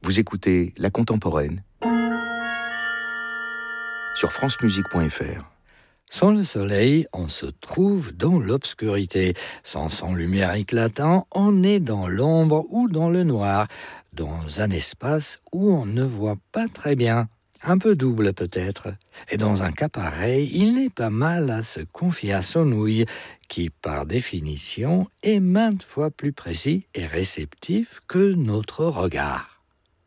Vous écoutez La Contemporaine sur francemusique.fr. Sans le soleil, on se trouve dans l'obscurité. Sans son lumière éclatant, on est dans l'ombre ou dans le noir, dans un espace où on ne voit pas très bien. Un peu double peut-être. Et dans un cas pareil, il n'est pas mal à se confier à son ouïe, qui par définition est maintes fois plus précis et réceptif que notre regard.